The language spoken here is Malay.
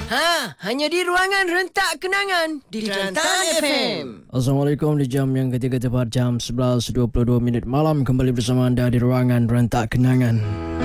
Hanya di ruangan rentak kenangan di Kelantan FM. Assalamualaikum, di jam yang ketiga tepat jam 11.22 malam kembali bersama anda di ruangan rentak kenangan.